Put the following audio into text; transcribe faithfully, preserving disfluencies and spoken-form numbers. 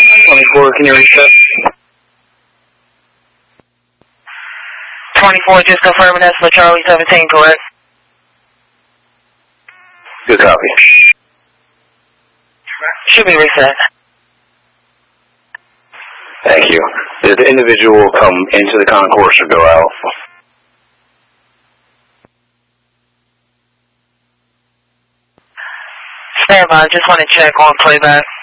twenty-four, can you reset? twenty-four, just confirming that's for Charlie seventeen, correct? Good copy. Should be reset. Thank you. Did the individual come into the concourse or go out? Stand by, just want to check on playback.